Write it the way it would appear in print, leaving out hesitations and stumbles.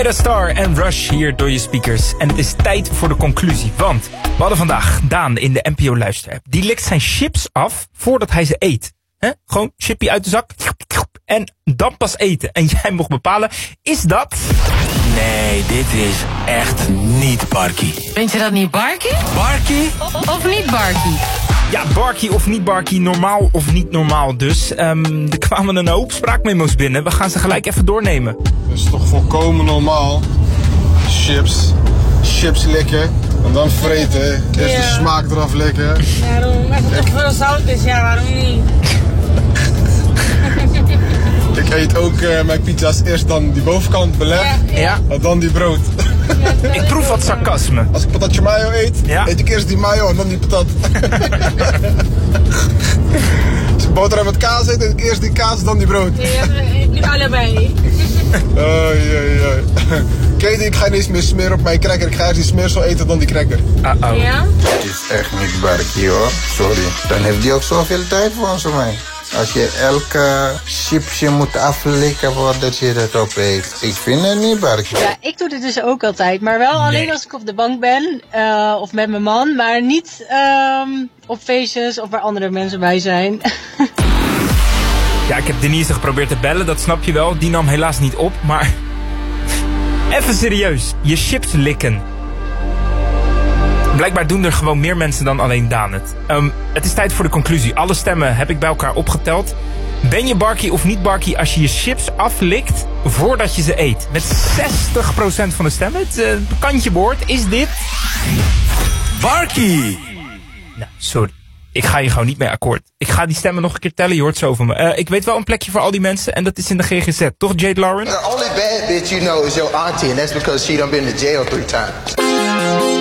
Ida Star en Rush hier door je speakers. En het is tijd voor de conclusie. Want we hadden vandaag Daan in de NPO Luister-app. Die likt zijn chips af voordat hij ze eet. Gewoon chippy uit de zak. En dan pas eten. En jij mocht bepalen, is dat... Nee, dit is echt niet Barkie. Vind je dat niet Barkie? Barkie? Of niet Barkie? Ja, Barkie of niet Barkie, normaal of niet normaal dus. Er kwamen een hoop spraakmemo's binnen. We gaan ze gelijk even doornemen. Dat is toch volkomen normaal. Chips likken en dan vreten. Eerst de smaak eraf likken. Ja, als het toch veel zout is, ja, waarom niet? Ik eet ook mijn pizza's eerst dan die bovenkant beleg Ja. en dan die brood. Ik proef wat sarcasme. Als ik patatje mayo eet, eet ik eerst die mayo en dan die patat. Als ik boterham met kaas eet ik eerst die kaas, dan die brood. Ja, niet allebei. Oei. Katie, ik ga niet eens meer smeren op mijn cracker. Ik ga eerst die smeersel eten, dan die cracker. Uh-oh. Ja? Het is echt niet Barkie hoor, sorry. Dan heeft hij ook zoveel tijd voor ons mij. Als je elke chipsje moet aflikken voordat je dat opeet. Ik vind het niet Barkie. Ja, ik doe dit dus ook altijd. Maar wel alleen als ik op de bank ben. Of met mijn man. Maar niet op feestjes of waar andere mensen bij zijn. Ja, ik heb Denise geprobeerd te bellen, dat snap je wel. Die nam helaas niet op, maar... Even serieus, je chips likken. Blijkbaar doen er gewoon meer mensen dan alleen Daan het. Het is tijd voor de conclusie. Alle stemmen heb ik bij elkaar opgeteld. Ben je Barkie of niet Barkie als je je chips aflikt voordat je ze eet? Met 60% van de stemmen. Het kantje boord. Is dit... Barkie! Nou, sorry. Ik ga hier gewoon niet mee akkoord. Ik ga die stemmen nog een keer tellen, je hoort zo van me. Ik weet wel een plekje voor al die mensen en dat is in de GGZ. Toch, Jade Lauren? The only bad bitch you know is your auntie, and that's because she done been to jail 3 times.